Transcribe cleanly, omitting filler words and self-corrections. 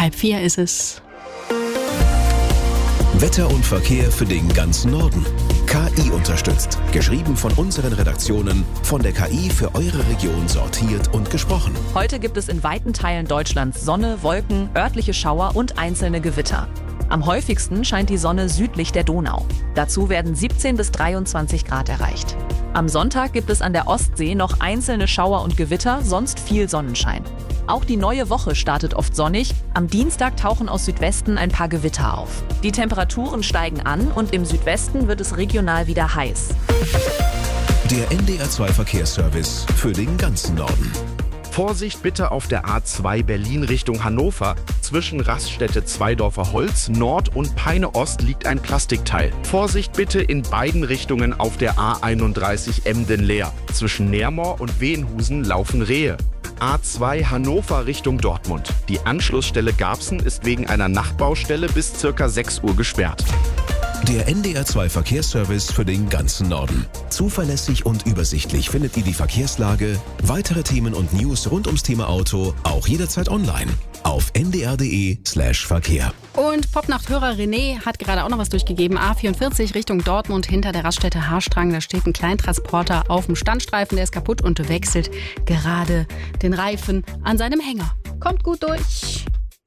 3:30 ist es. Wetter und Verkehr für den ganzen Norden. KI unterstützt. Geschrieben von unseren Redaktionen, von der KI für eure Region sortiert und gesprochen. Heute gibt es in weiten Teilen Deutschlands Sonne, Wolken, örtliche Schauer und einzelne Gewitter. Am häufigsten scheint die Sonne südlich der Donau. Dazu werden 17 bis 23 Grad erreicht. Am Sonntag gibt es an der Ostsee noch einzelne Schauer und Gewitter, sonst viel Sonnenschein. Auch die neue Woche startet oft sonnig. Am Dienstag tauchen aus Südwesten ein paar Gewitter auf. Die Temperaturen steigen an und im Südwesten wird es regional wieder heiß. Der NDR2 Verkehrsservice für den ganzen Norden. Vorsicht bitte auf der A2 Berlin Richtung Hannover. Zwischen Raststätte Zweidorfer Holz Nord und Peine Ost liegt ein Plastikteil. Vorsicht bitte in beiden Richtungen auf der A31 Emden-Leer. Zwischen Neermoor und Wehenhusen laufen Rehe. A2 Hannover Richtung Dortmund. Die Anschlussstelle Garbsen ist wegen einer Nachtbaustelle bis ca. 6 Uhr gesperrt. Der NDR2 Verkehrsservice für den ganzen Norden. Zuverlässig und übersichtlich findet ihr die Verkehrslage, weitere Themen und News rund ums Thema Auto auch jederzeit online auf ndr.de/Verkehr. Und Popnacht-Hörer René hat gerade auch noch was durchgegeben. A44 Richtung Dortmund hinter der Raststätte Haarstrang. Da steht ein Kleintransporter auf dem Standstreifen, der ist kaputt und wechselt gerade den Reifen an seinem Hänger. Kommt gut durch.